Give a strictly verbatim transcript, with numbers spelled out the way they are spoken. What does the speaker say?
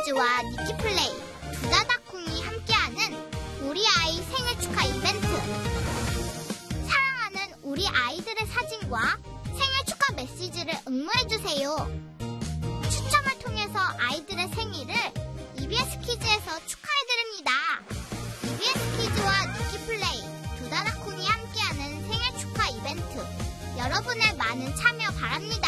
키즈와 니키플레이, 두다다콩이 함께하는 우리 아이 생일 축하 이벤트. 사랑하는 우리 아이들의 사진과 생일 축하 메시지를 응모해주세요. 추첨을 통해서 아이들의 생일을 이비에스 키즈에서 축하해드립니다. 이비에스 키즈와 니키플레이, 두다다콩이 함께하는 생일 축하 이벤트. 여러분의 많은 참여 바랍니다.